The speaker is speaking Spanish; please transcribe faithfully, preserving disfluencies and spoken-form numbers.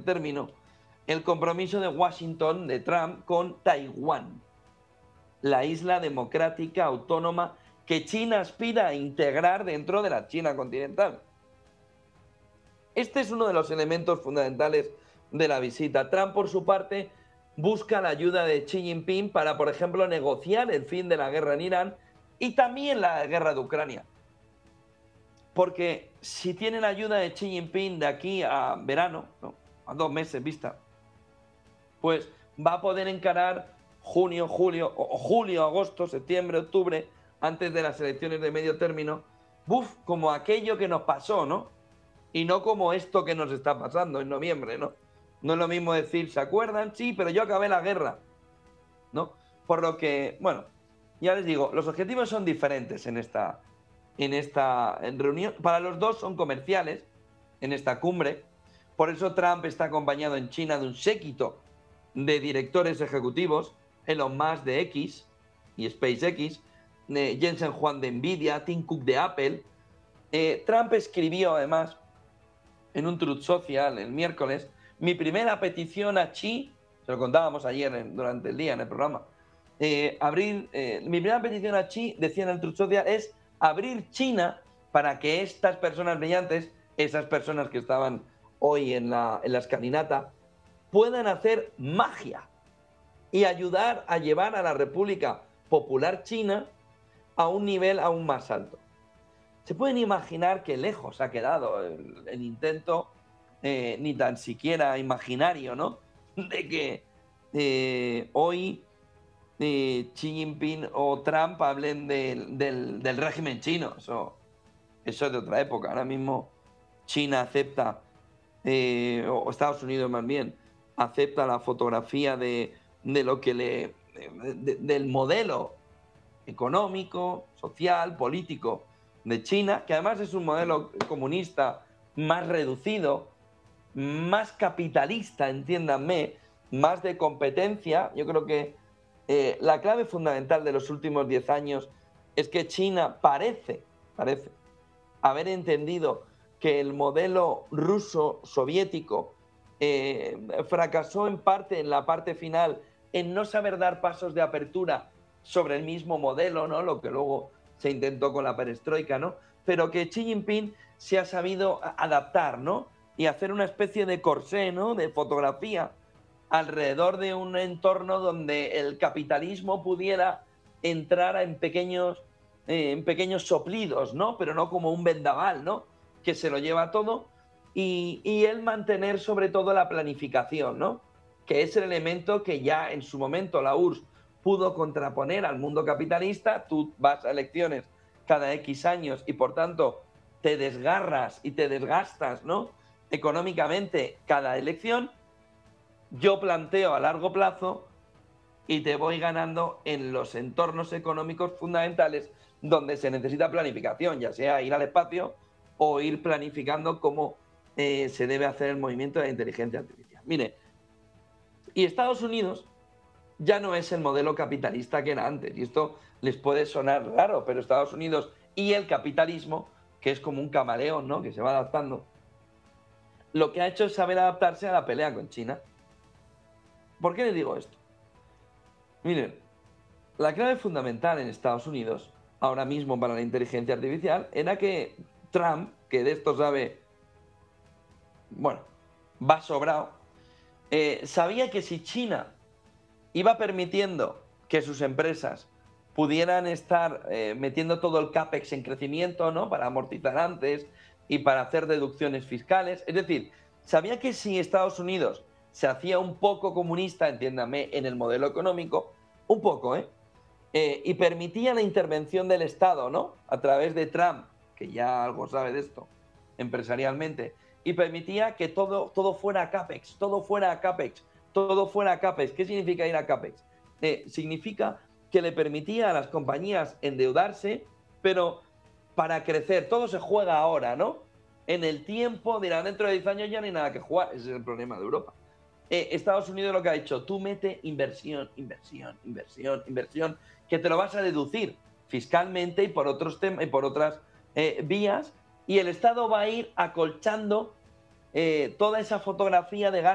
término, el compromiso de Washington, de Trump, con Taiwán, la isla democrática autónoma que China aspira a integrar dentro de la China continental. Este es uno de los elementos fundamentales de la visita. Trump, por su parte, busca la ayuda de Xi Jinping para, por ejemplo, negociar el fin de la guerra en Irán y también la guerra de Ucrania. Porque si tiene la ayuda de Xi Jinping de aquí a verano, ¿no?, a dos meses vista, pues va a poder encarar junio, julio, o julio, agosto, septiembre, octubre, antes de las elecciones de medio término, ¡buf!, como aquello que nos pasó, ¿no? Y no como esto que nos está pasando en noviembre, ¿no? No es lo mismo decir, ¿se acuerdan? Sí, pero yo acabé la guerra, ¿no? Por lo que, bueno, ya les digo, los objetivos son diferentes en esta, en esta reunión. Para los dos son comerciales en esta cumbre. Por eso Trump está acompañado en China de un séquito de directores ejecutivos, Elon Musk de X y SpaceX, eh, Jensen Huang de Nvidia, Tim Cook de Apple. Eh, Trump escribió además en un Truth Social el miércoles: mi primera petición a Xi, se lo contábamos ayer en, durante el día en el programa, eh, abrir, eh, mi primera petición a Xi, decía en el Truth Social, es abrir China para que estas personas brillantes, esas personas que estaban hoy en la, en la escalinata, puedan hacer magia y ayudar a llevar a la República Popular China a un nivel aún más alto. Se pueden imaginar que lejos ha quedado el, el intento, eh, ni tan siquiera imaginario, ¿no?, de que eh, hoy eh, Xi Jinping o Trump hablen de, del, del régimen chino. Eso, eso es de otra época. Ahora mismo China acepta, eh, o Estados Unidos más bien, acepta la fotografía de, de lo que le, de, del modelo económico, social, político de China, que además es un modelo comunista más reducido, más capitalista, entiéndanme, más de competencia. Yo creo que eh, la clave fundamental de los últimos diez años es que China parece, parece haber entendido que el modelo ruso-soviético eh, fracasó en parte, en la parte final, en no saber dar pasos de apertura sobre el mismo modelo, ¿no?, lo que luego se intentó con la perestroika, ¿no?, pero que Xi Jinping se ha sabido adaptar, ¿no?, y hacer una especie de corsé, ¿no?, de fotografía alrededor de un entorno donde el capitalismo pudiera entrar en pequeños, eh, en pequeños soplidos, ¿no?, pero no como un vendaval, ¿no?, que se lo lleva todo, y, y él mantener sobre todo la planificación, ¿no?, que es el elemento que ya en su momento la U R S S pudo contraponer al mundo capitalista. Tú vas a elecciones cada X años y por tanto te desgarras y te desgastas, ¿no?, económicamente cada elección. Yo planteo a largo plazo y te voy ganando en los entornos económicos fundamentales donde se necesita planificación, ya sea ir al espacio o ir planificando cómo eh, se debe hacer el movimiento de la inteligencia artificial. Mire, y Estados Unidos ya no es el modelo capitalista que era antes, y esto les puede sonar raro, pero Estados Unidos y el capitalismo, que es como un camaleón, ¿no?, que se va adaptando, lo que ha hecho es saber adaptarse a la pelea con China. ¿Por qué les digo esto? Miren, la clave fundamental en Estados Unidos, ahora mismo para la inteligencia artificial, era que Trump, que de esto sabe, bueno, va sobrado, eh, sabía que si China iba permitiendo que sus empresas pudieran estar eh, metiendo todo el CAPEX en crecimiento, ¿no?, para amortizar antes y para hacer deducciones fiscales. Es decir, sabía que si Estados Unidos se hacía un poco comunista, entiéndame, en el modelo económico, un poco, ¿eh? eh y permitía la intervención del Estado, ¿no?, a través de Trump, que ya algo sabe de esto empresarialmente, y permitía que todo, todo fuera a CAPEX, todo fuera a CAPEX, todo fuera a CAPEX. ¿Qué significa ir a CAPEX? Eh, significa que le permitía a las compañías endeudarse, pero para crecer. Todo se juega ahora, ¿no? En el tiempo, dirán, dentro de diez años ya no hay nada que jugar. Ese es el problema de Europa. Eh, Estados Unidos lo que ha hecho, tú mete inversión, inversión, inversión, inversión, que te lo vas a deducir fiscalmente y por otros temas y por otras eh, vías, y el Estado va a ir acolchando eh, toda esa fotografía de gasto